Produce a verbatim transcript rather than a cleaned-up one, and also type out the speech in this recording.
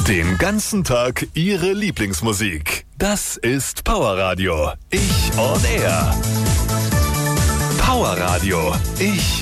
Den ganzen Tag Ihre Lieblingsmusik. Das ist Powerradio. Ich on Air. Powerradio. Ich